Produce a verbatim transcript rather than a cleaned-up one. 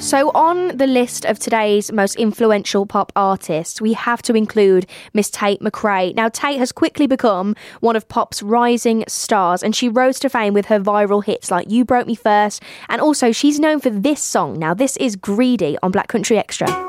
So on the list of today's most influential pop artists, we have to include Miss Tate McRae. Now, Tate has quickly become one of pop's rising stars, and she rose to fame with her viral hits like You Broke Me First, and also she's known for this song. Now, this is Greedy on Black Country Extra.